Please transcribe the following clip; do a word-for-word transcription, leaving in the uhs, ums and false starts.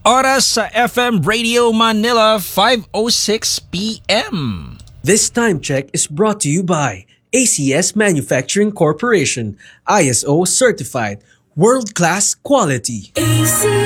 Oras sa F M Radio Manila, five oh six p m This time check is brought to you by A C S Manufacturing Corporation, I S O certified, world-class quality.